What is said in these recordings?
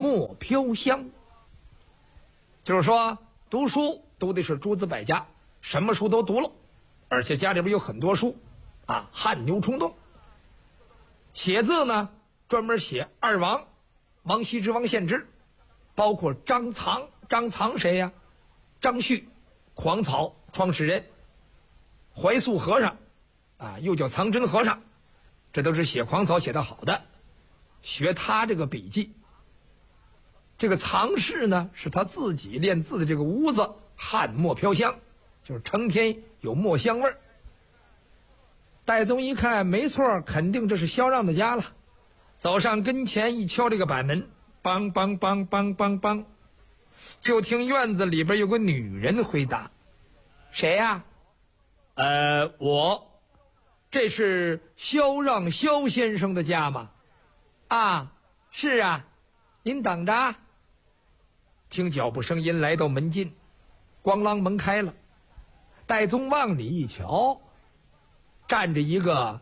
墨飘香。就是说读书读的是诸子百家，什么书都读了，而且家里边有很多书啊，汗牛充栋。写字呢专门写二王王羲之、王献之，包括张藏谁呀？张旭，狂草创始人，怀素和尚啊，又叫藏真和尚，这都是写狂草写得好的，学他这个笔记。这个藏室呢是他自己练字的这个屋子，汗墨飘香，就是成天有墨香味儿。戴宗一看没错，肯定这是萧让的家了，走上跟前一敲这个板门，梆梆梆梆梆梆，就听院子里边有个女人回答：谁呀？我，这是萧让萧先生的家吗？啊，是啊，您等着啊。听脚步声音来到门近，咣啷门开了，戴宗往里一瞧，站着一个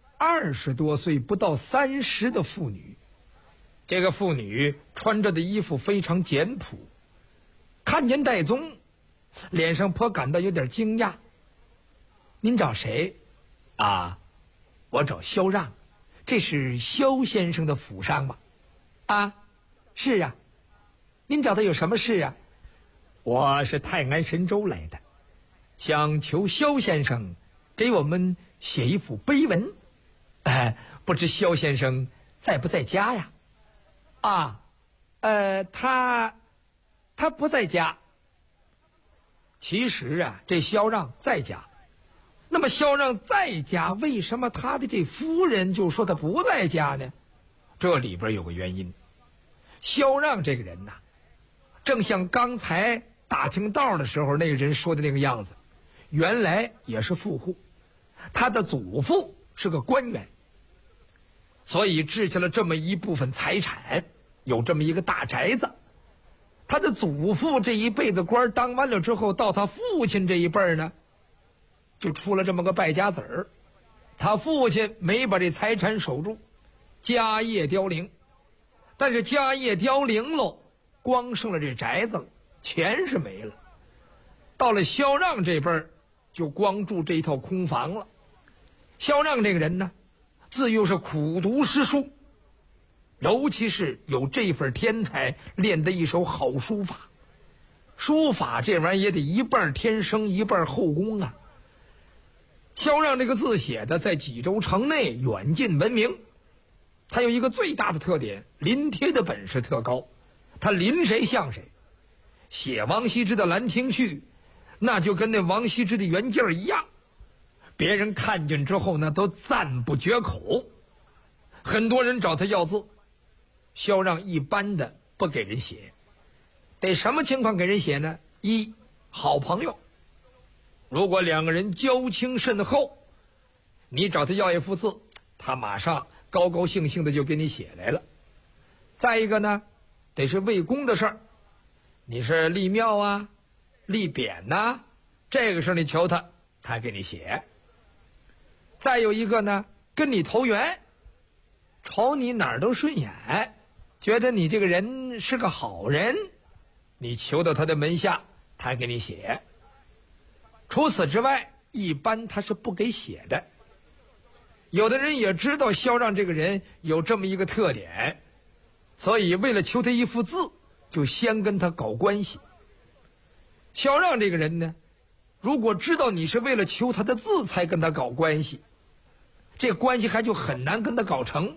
20多岁不到30的妇女。这个妇女穿着的衣服非常简朴，看见戴宗，脸上颇感到有点惊讶。您找谁？啊，我找萧让，这是萧先生的府上吗？啊，是啊。您找他有什么事啊？我是泰安神州来的，想求萧先生给我们写一幅碑文。不知萧先生在不在家呀？啊，他不在家。其实啊，这萧让在家。那么萧让在家，为什么他的这夫人就说他不在家呢？这里边有个原因。萧让这个人呐，正像刚才打听道的时候那个人说的那个样子，原来也是富户，他的祖父是个官员，所以置下了这么一部分财产，有这么一个大宅子。他的祖父这一辈子官当完了之后，到他父亲这一辈呢，就出了这么个败家子儿。他父亲没把这财产守住，家业凋零。但是家业凋零喽，光剩了这宅子了，钱是没了。到了萧让这辈儿，就光住这一套空房了。萧让这个人呢，自幼是苦读诗书，尤其是有这份天才，练得一手好书法。书法这玩意儿也得一半天生一半后宫啊。萧让这个字写的在济州城内远近闻名。他有一个最大的特点，临帖的本事特高，他临谁像谁。写王羲之的《兰亭序》，那就跟那王羲之的原件一样，别人看见之后呢都赞不绝口。很多人找他要字，萧让一般的不给人写。得什么情况给人写呢？一，好朋友，如果两个人交情甚厚，你找他要一幅字，他马上高高兴兴的就给你写来了。再一个呢，得是为公的事儿，你是立庙啊、立匾呐，这个事儿你求他，他给你写。再有一个呢，跟你投缘，瞅你哪儿都顺眼，觉得你这个人是个好人，你求到他的门下，他给你写。除此之外，一般他是不给写的。有的人也知道萧让这个人有这么一个特点，所以为了求他一幅字，就先跟他搞关系。萧让这个人呢，如果知道你是为了求他的字才跟他搞关系，这关系还就很难跟他搞成。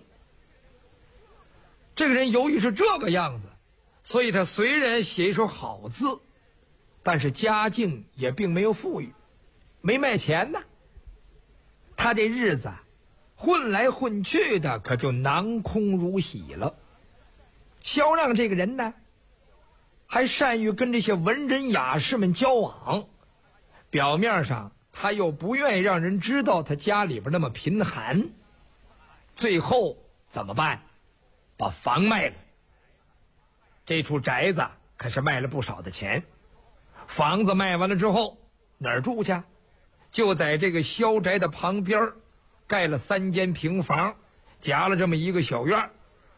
这个人由于是这个样子，所以他虽然写一手好字，但是家境也并没有富裕，没卖钱呢。他这日子混来混去的，可就囊空如洗了。萧让这个人呢，还善于跟这些文人雅士们交往，表面上他又不愿意让人知道他家里边那么贫寒。最后怎么办？把房卖了。这处宅子可是卖了不少的钱。房子卖完了之后，哪儿住去？就在这个萧宅的旁边盖了3间平房，夹了这么一个小院。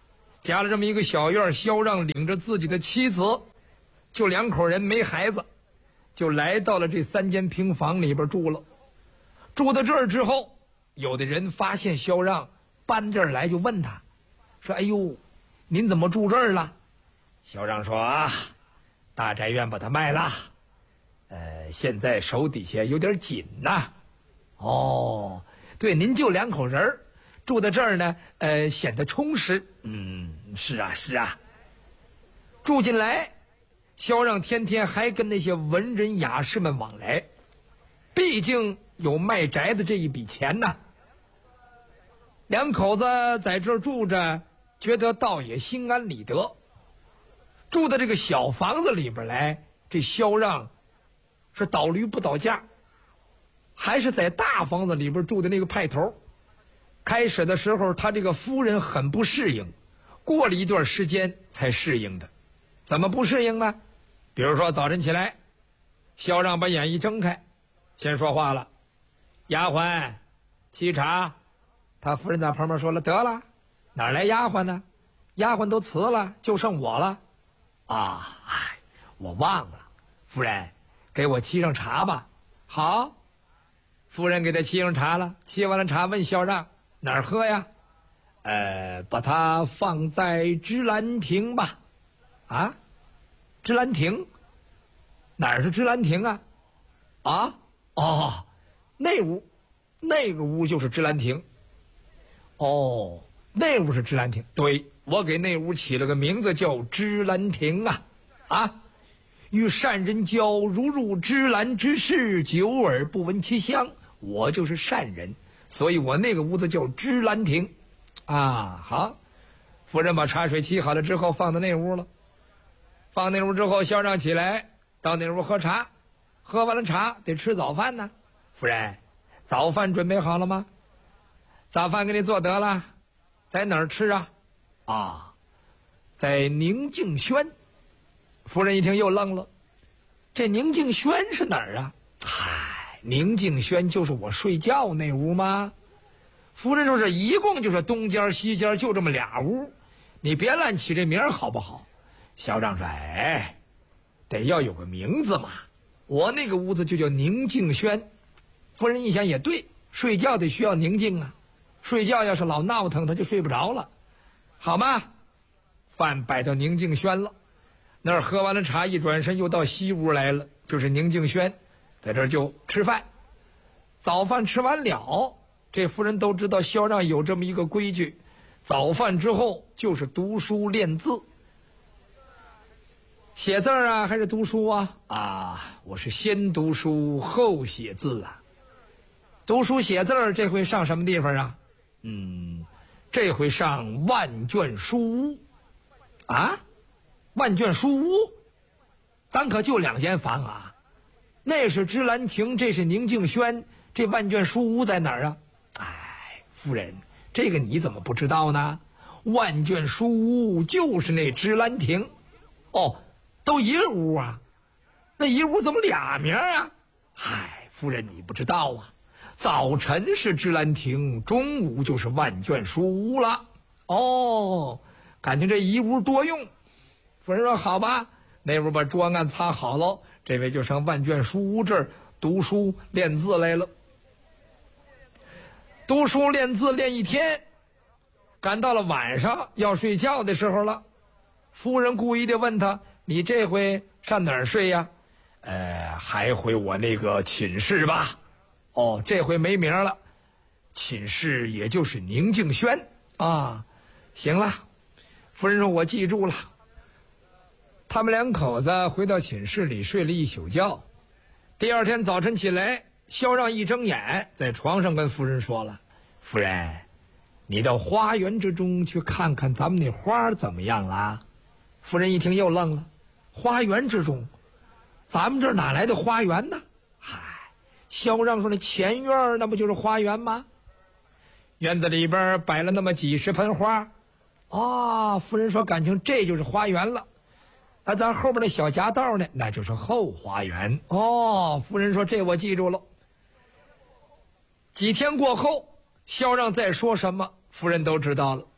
家了这么一个小院，萧让领着自己的妻子，就2口人没孩子，就来到了这3间平房里边住了。住到这儿之后，有的人发现萧让搬这儿来，就问他说：“哎呦，您怎么住这儿了？”萧让说：“啊，大宅院把它卖了，现在手底下有点紧呐。”哦，对，您就2口人住在这儿呢，显得充实。是啊，是啊。住进来，萧让天天还跟那些文人雅士们往来，毕竟有卖宅的这一笔钱呢。2口子在这儿住着，觉得倒也心安理得。住到这个小房子里边来，这萧让是倒驴不倒架，还是在大房子里边住的那个派头。开始的时候，他这个夫人很不适应，过了一段时间才适应的。怎么不适应呢？比如说早晨起来，萧让把眼一睁开，先说话了：“丫鬟，沏茶。”他夫人在旁边说了：“得了，哪来丫鬟呢？丫鬟都辞了，就剩我了。”啊，我忘了，夫人，给我沏上茶吧。好，夫人给他沏上茶了。沏完了茶，问萧让：“哪儿喝呀？”把它放在芝兰亭吧。啊，芝兰亭？哪儿是芝兰亭啊？啊，哦，那屋，那个屋就是芝兰亭。哦，那屋是芝兰亭。对，我给那屋起了个名字叫芝兰亭啊。啊，与善人交，如入芝兰之室，久而不闻其香。我就是善人，所以我那个屋子叫芝兰亭。啊，好，夫人把茶水沏好了之后放到那屋了。放那屋之后，萧让起来到那屋喝茶，喝完了茶得吃早饭呢。夫人，早饭准备好了吗？早饭给你做得了。在哪儿吃啊？啊，在宁静轩。夫人一听又愣了，这宁静轩是哪儿啊？嗨，宁静轩就是我睡觉那屋吗？夫人说这一共就是东间西间就这么2屋，你别乱起这名好不好？萧让说：“哎，得要有个名字嘛，我那个屋子就叫宁静轩。”夫人一想也对，睡觉得需要宁静啊，睡觉要是老闹腾他就睡不着了。好嘛，饭摆到宁静轩了，那儿喝完了茶，一转身又到西屋来了，就是宁静轩，在这儿就吃饭。早饭吃完了，这夫人都知道萧让有这么一个规矩，早饭之后就是读书练字。写字啊还是读书啊？啊，我是先读书后写字啊。读书写字这回上什么地方啊？这回上万卷书屋。啊，万卷书屋？咱可就2间房啊，那是芝兰亭，这是宁静轩，这万卷书屋在哪儿啊？哎，夫人，这个你怎么不知道呢？万卷书屋就是那芝兰亭。哦，都一个屋啊？那一屋怎么俩名啊？嗨，夫人你不知道啊，早晨是芝兰亭，中午就是万卷书屋了。哦，感情这一屋多用。夫人说好吧，那屋把桌案擦好了，这位就上万卷书屋这儿读书练字来了。读书练字练一天，赶到了晚上要睡觉的时候了。夫人故意的问他：“你这回上哪儿睡呀？”还回我那个寝室吧。哦，这回没名了，寝室也就是宁静轩啊。行了，夫人说我记住了。他们2口子回到寝室里睡了一宿觉。第二天早晨起来，萧让一睁眼，在床上跟夫人说了：“夫人，你到花园之中去看看咱们那花怎么样啦？”夫人一听又愣了：“花园之中？咱们这儿哪来的花园呢？”嗨，萧让说：“那前院那不就是花园吗？院子里边摆了那么几十盆花。”啊，夫人说：“感情这就是花园了。那咱后边那小夹道呢，那就是后花园。”哦，夫人说：“这我记住了。”几天过后，萧让再说什么，夫人都知道了。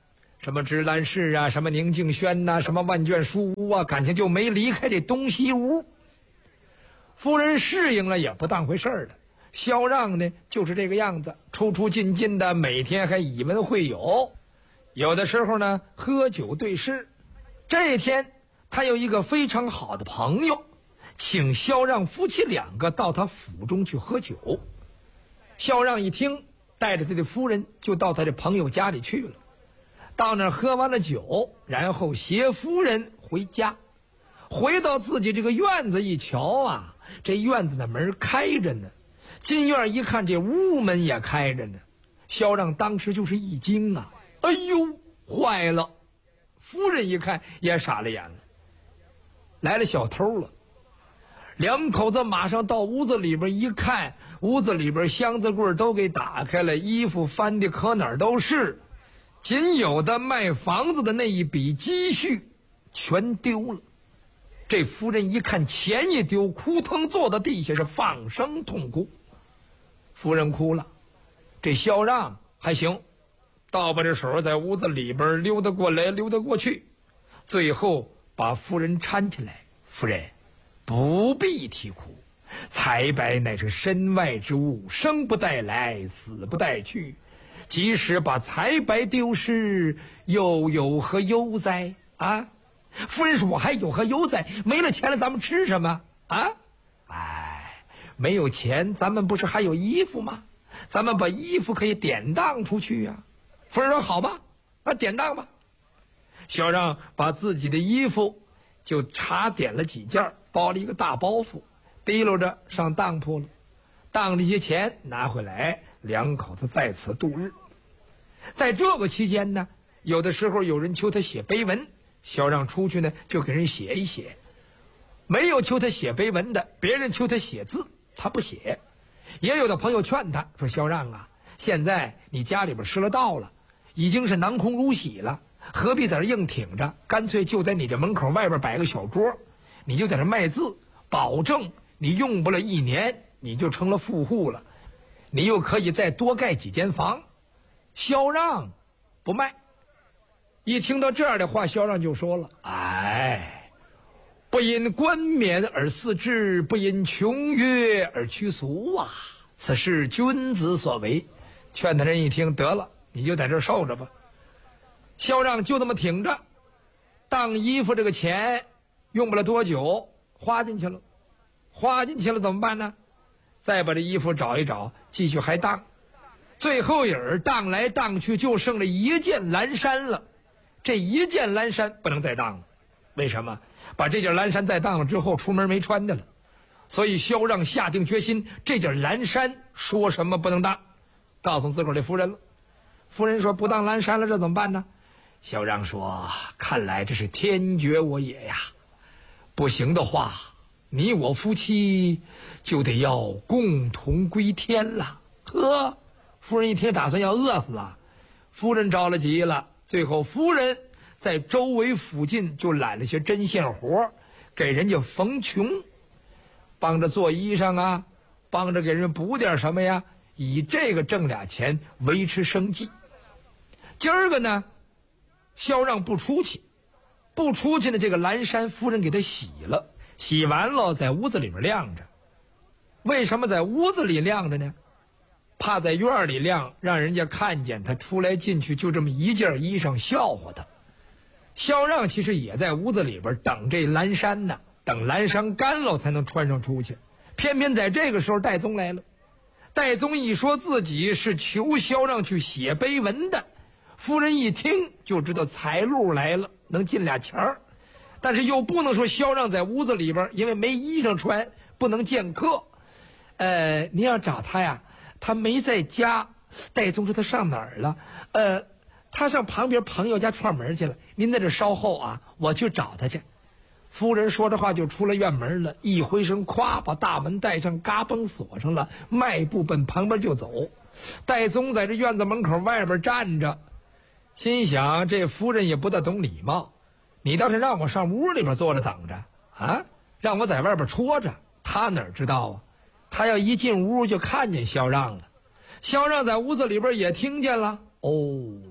什么芝兰氏啊，什么宁静轩呐，什么万卷书屋啊，感情就没离开这东西屋。夫人适应了也不当回事了。萧让呢就是这个样子，出出进进的，每天还以文会友，有的时候呢喝酒对诗。这一天他有一个非常好的朋友，请萧让夫妻两个到他府中去喝酒。萧让一听，带着他的夫人就到他的朋友家里去了。到那儿喝完了酒，然后携夫人回家。回到自己这个院子一瞧啊，这院子的门开着呢，进院一看，这屋门也开着呢。萧让当时就是一惊啊，哎呦，坏了！夫人一看也傻了眼了，来了小偷了。两口子马上到屋子里边一看，屋子里边箱子柜都给打开了，衣服翻的可哪儿都是，仅有的卖房子的那一笔积蓄全丢了。这夫人一看钱一丢，扑腾坐到地下，是放声痛哭。夫人哭了，这萧让还行，倒把这手在屋子里边溜达过来溜达过去，最后把夫人搀起来。夫人不必啼哭，财帛乃是身外之物，生不带来，死不带去，即使把财帛丢失，又有何忧哉啊？夫人说，我还有何忧哉？没了钱了咱们吃什么啊？哎，没有钱咱们不是还有衣服吗？咱们把衣服可以典当出去呀。夫人说好吧，那典当吧。萧让把自己的衣服就查点了几件，包了一个大包袱，提溜着上当铺了。当了一些钱拿回来，两口子在此度日。在这个期间呢，有的时候有人求他写碑文，萧让出去呢就给人写一写。没有求他写碑文的，别人求他写字，他不写。也有的朋友劝他说，萧让啊，现在你家里边失了道了，已经是囊空如洗了，何必在这硬挺着？干脆就在你这门口外边摆个小桌，你就在这卖字，保证你用不了1年你就成了富户了，你又可以再多盖几间房。萧让不卖。一听到这样的话，萧让就说了，哎，不因冠冕而肆志，不因穷悦而趋俗啊，此是君子所为。劝他人一听，得了，你就在这受着吧。萧让就这么挺着，当衣服这个钱用不了多久，花进去了。花进去了怎么办呢？再把这衣服找一找，继续还当。最后当来当去，就剩了一件蓝衫了。这一件蓝衫不能再当了，为什么？把这件蓝衫再当了之后，出门没穿的了。所以萧让下定决心，这件蓝衫说什么不能当，告诉自个儿的夫人了。夫人说，不当蓝衫了，这怎么办呢？萧让说，看来这是天绝我也呀，不行的话，你我夫妻就得要共同归天了。呵，夫人一听打算要饿死啊，夫人着了急了。最后夫人在周围附近就揽了些针线活，给人家缝穷，帮着做衣裳啊，帮着给人补点什么呀，以这个挣俩钱维持生计。今儿个呢，萧让不出去呢，这个蓝衫夫人给他洗了，洗完了在屋子里面晾着。为什么在屋子里晾着呢？怕在院里晾，让人家看见他出来进去就这么一件衣裳，笑话他。萧让其实也在屋子里边等这蓝衫呢，等蓝衫干了才能穿上出去。偏偏在这个时候戴宗来了。戴宗一说自己是求萧让去写碑文的，夫人一听就知道财路来了，能进俩钱儿。但是又不能说萧让在屋子里边，因为没衣裳穿，不能见客。您要找他呀，他没在家。戴宗说他上哪儿了？他上旁边朋友家串门去了。您在这稍后啊，我去找他去。夫人说着话就出了院门了，一回身，咵把大门带上，嘎嘣锁上了，迈步奔旁边就走。戴宗在这院子门口外边站着，心想这夫人也不大懂礼貌，你倒是让我上屋里边坐着等着啊，让我在外边戳着，他哪知道啊？他要一进屋就看见萧让了。萧让在屋子里边也听见了，哦，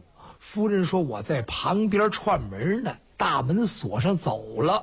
夫人说我在旁边串门呢，大门锁上走了。